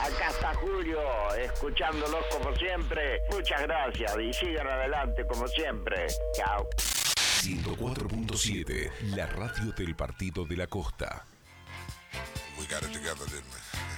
Acá está Julio, escuchándolos como siempre. Muchas gracias y sigan adelante como siempre. Chao. 104.7, la radio del Partido de la Costa. We got it together, didn't we?